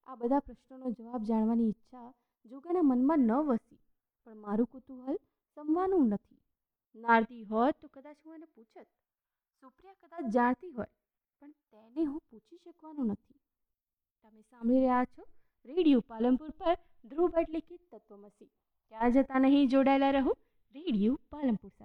આ બધા પ્રશ્નોનો જવાબ જાણવાની ઈચ્છા જોગાના મનમાં ન વસી, પણ મારું કુતૂહલ સંવાનું નથી. નારતી હોત તો કદાચ હું એને પૂછત. સુપ્રિયા કદાચ જાણતી હોય, પણ તેને હું પૂછી શકવાનું નથી. તમે સાંભળી રહ્યા છો રેડિયો પાલનપુર પર ધ્રુવ ભટ્ટ લિખિત તત્વમસી. ક્યાં જતા નહીં, જોડાયેલા રહો રેડિયો પાલનપુર.